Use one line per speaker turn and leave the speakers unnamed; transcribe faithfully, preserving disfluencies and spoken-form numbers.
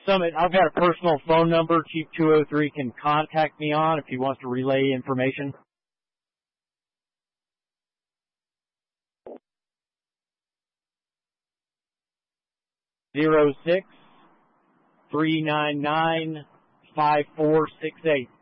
Summit, I've got a personal phone number Chief two oh three can contact me on if he wants to relay information. Zero six three nine nine five four six eight.